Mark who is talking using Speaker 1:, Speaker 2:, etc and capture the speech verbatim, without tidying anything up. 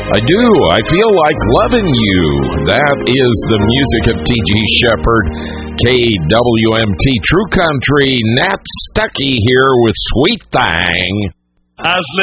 Speaker 1: I do. I feel like loving you. That is the music of T G Shepherd, K W M T True Country. Nat Stuckey here with Sweet Thing.
Speaker 2: I was